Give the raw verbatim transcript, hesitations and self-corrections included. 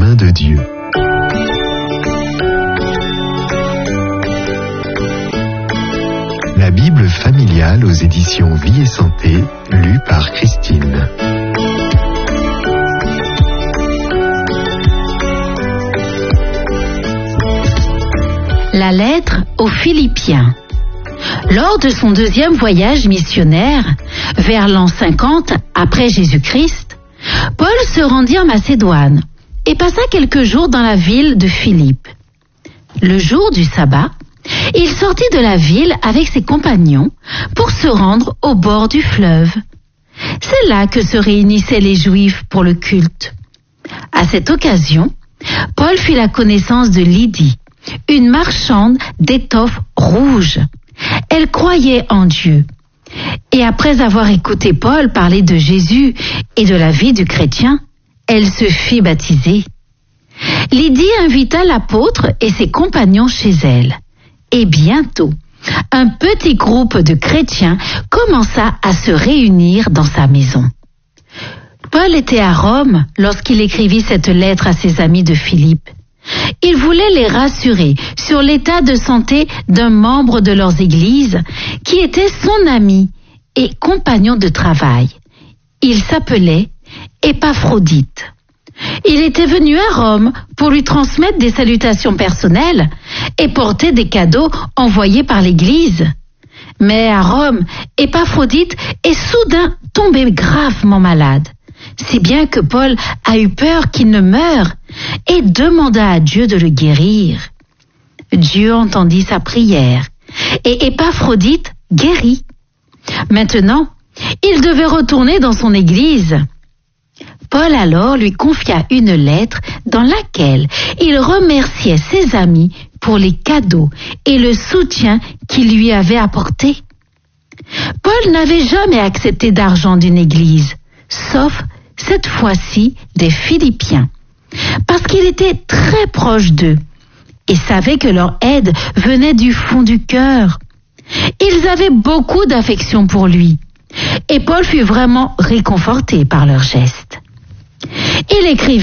main de Dieu. La Bible familiale aux éditions Vie et Santé, lue par Christine. La lettre aux Philippiens. Lors de son deuxième voyage missionnaire, vers l'an cinquante après Jésus-Christ, Paul se rendit en Macédoine et passa quelques jours dans la ville de Philippe. Le jour du sabbat, il sortit de la ville avec ses compagnons pour se rendre au bord du fleuve. C'est là que se réunissaient les Juifs pour le culte. À cette occasion, Paul fit la connaissance de Lydie, une marchande d'étoffes rouges. Elle croyait en Dieu. Et après avoir écouté Paul parler de Jésus et de la vie du chrétien, elle se fit baptiser. Lydie invita l'apôtre et ses compagnons chez elle. Et bientôt, un petit groupe de chrétiens commença à se réunir dans sa maison. Paul était à Rome lorsqu'il écrivit cette lettre à ses amis de Philippe. Il voulait les rassurer sur l'état de santé d'un membre de leurs églises qui était son ami et compagnon de travail. Il s'appelait Épaphrodite. Il était venu à Rome pour lui transmettre des salutations personnelles et porter des cadeaux envoyés par l'Église. Mais à Rome, Épaphrodite est soudain tombé gravement malade, si bien que Paul a eu peur qu'il ne meure et demanda à Dieu de le guérir. Dieu entendit sa prière et Épaphrodite guérit. Maintenant, il devait retourner dans son église. Paul alors lui confia une lettre dans laquelle il remerciait ses amis pour les cadeaux et le soutien qu'ils lui avaient apportés. Paul n'avait jamais accepté d'argent d'une église, sauf cette fois-ci des Philippiens, parce qu'il était très proche d'eux et savait que leur aide venait du fond du cœur. Ils avaient beaucoup d'affection pour lui, et Paul fut vraiment réconforté par leur geste. Il écrivit